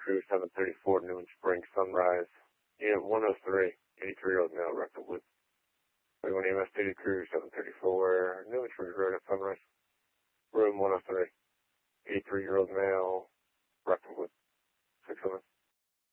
Crew 734, Newman Springs, Sunrise. Unit 103, 83-year-old male, rectal wood. 21 EMS City Crew 734, Newman Springs Road at Sunrise. Room 103, 83-year-old male, rectal wood. 600.